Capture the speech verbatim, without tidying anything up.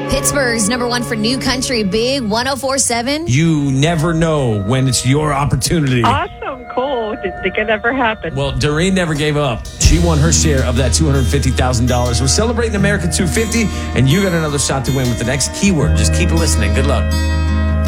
Pittsburgh's number one for new country, Big one oh four point seven. You never know when it's your opportunity. Awesome. Cool. Didn't think it ever happened. Well, Doreen never gave up. She won her share of that two hundred fifty thousand dollars. We're celebrating America two fifty, and you got another shot to win with the next keyword. Just keep listening. Good luck.